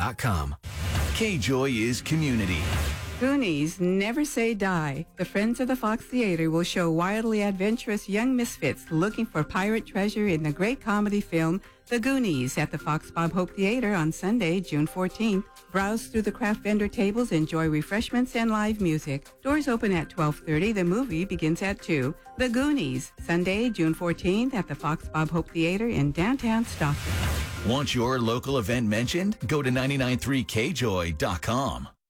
KJoy.com. KJoy is community. Goonies Never Say Die. The Friends of the Fox Theater will show wildly adventurous young misfits looking for pirate treasure in the great comedy film The Goonies at the Fox Bob Hope Theater on Sunday, June 14th. Browse through the craft vendor tables, enjoy refreshments and live music. Doors open at 12:30. The movie begins at 2. The Goonies, Sunday, June 14th at the Fox Bob Hope Theater in downtown Stockton. Want your local event mentioned? Go to 993kjoy.com.